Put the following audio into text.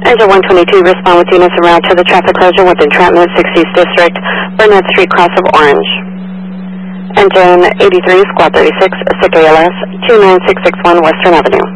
Engine 122, respond with units en route to the traffic closure with entrapment 60th District, Burnett Street, cross of Orange. Engine 83, Squad 36, SIC ALS, 29661 Western Avenue.